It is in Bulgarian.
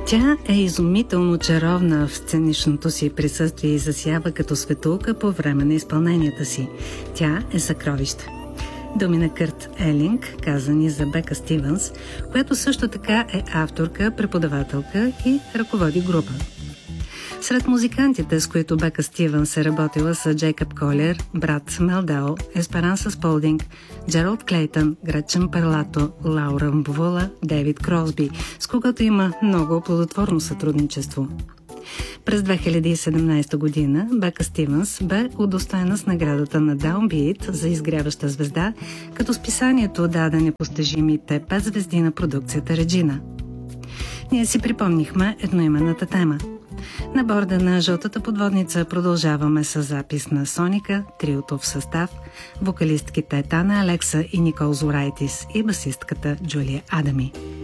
Тя е изумително чаровна в сценичното си присъствие и засява като светулка по време на изпълненията си. Тя е съкровище. Думи на Кърт Елинг, казани за Бека Стивенс, която също така е авторка, преподавателка и ръководи група. Сред музикантите, с които Бека Стивенс е работила, са Джейкъб Колер, Брат Мелдао, Есперанса Сполдинг, Джералд Клейтън, Гретчен Перлато, Лаура Мбвула, Дейвид Кросби, с когото има много плодотворно сътрудничество. През 2017 година Бека Стивенс бе удостоена с наградата на Downbeat за изгряваща звезда, като списанието даде непостижимите 5 звезди на продукцията Реджина. Ние си припомнихме едноименната тема. На борда на жълтата подводница продължаваме с запис на Соника, триото в състав, вокалистките Тана Алекса и Никол Зорайтис и басистката Джулия Адами.